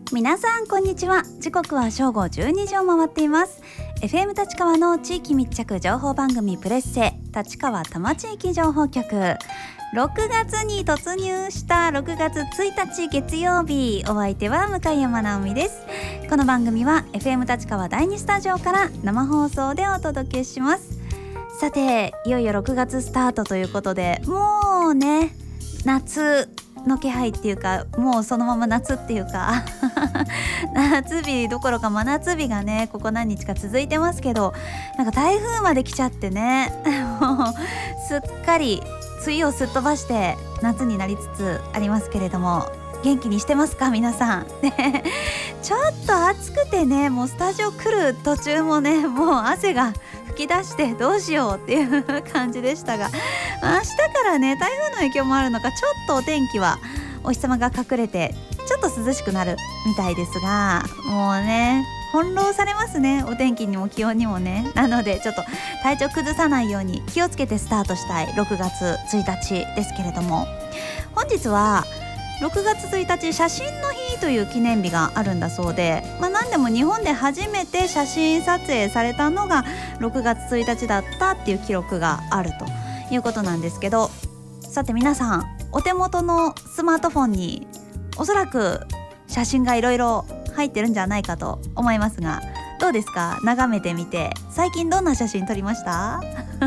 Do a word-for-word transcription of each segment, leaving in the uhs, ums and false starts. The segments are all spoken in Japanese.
皆さんこんにちは。時刻は正午じゅうにじを回っています。 エフエム 立川の地域密着情報番組プレッセ立川多摩地域情報局。ろくがつに突入したろくがつついたち月曜日、お相手は向山直美です。この番組は エフエム 立川だいにスタジオから生放送でお届けします。さて、いよいよろくがつスタートということで、もうね夏の気配っていうか、もうそのまま夏っていうか夏日どころか真夏日がねここ何日か続いてますけど、なんか台風まで来ちゃってねもうすっかり梅雨をすっ飛ばして夏になりつつありますけれども、元気にしてますか皆さんね。ちょっと暑くてね、もうスタジオ来る途中もねもう汗が吹き出してどうしようっていう感じでしたが、明日からね台風の影響もあるのか、ちょっとお天気はお日様が隠れてちょっと涼しくなるみたいですが、もうね翻弄されますね、お天気にも気温にもね。なのでちょっと体調崩さないように気をつけてスタートしたいろくがつついたちですけれども、本日はろくがつついたち写真の日という記念日があるんだそうで、まあ、何でも日本で初めて写真撮影されたのがろくがつついたちだったっていう記録があるということなんですけど、さて皆さんお手元のスマートフォンにおそらく写真がいろいろ入ってるんじゃないかと思いますが、どうですか？眺めてみて最近どんな写真撮りました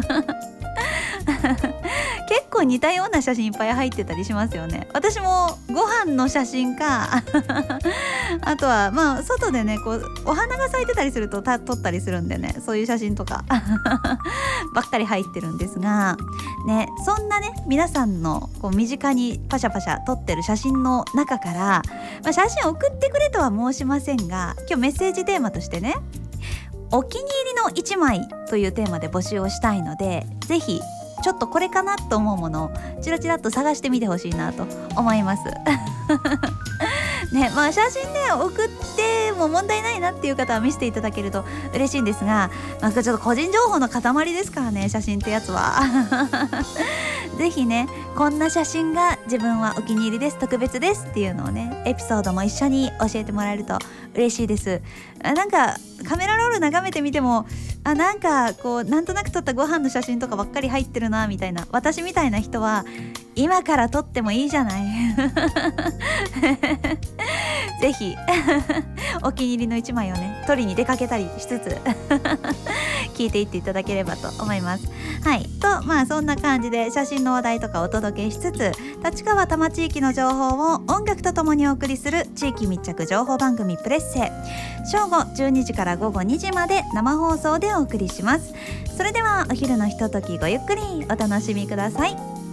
結構似たような写真いっぱい入ってたりしますよね。私もご飯の写真かあとはまあ外でねこうお花が咲いてたりするとた撮ったりするんでね、そういう写真とかばっかり入ってるんですがね、そんなね皆さんのこう身近にパシャパシャ撮ってる写真の中から、まあ、写真送ってくれとは申しませんが、今日メッセージテーマとしてね、お気に入りのいちまいというテーマで募集をしたいので、ぜひちょっとこれかなと思うものをチラチラっと探してみてほしいなと思いますね、まあ写真ね送っても問題ないなっていう方は見せていただけると嬉しいんですが、なんかちょっと個人情報の塊ですからね、写真ってやつはぜひね、こんな写真が自分はお気に入りです、特別ですっていうのをね、エピソードも一緒に教えてもらえると嬉しいです。なんかカメラロール眺めてみても、あ、なんかこうなんとなく撮ったご飯の写真とかばっかり入ってるなみたいな、私みたいな人は今から撮ってもいいじゃないぜひお気に入りのいちまいをね撮りに出かけたりしつつ聞いていっていただければと思います。はいと、まあそんな感じで写真の話題とかお届けしつつ、立川多摩地域の情報を音楽とともにお送りする地域密着情報番組プレッセ、正午じゅうにじからごごにじまで生放送でお送りします。それではお昼のひとときごゆっくりお楽しみください。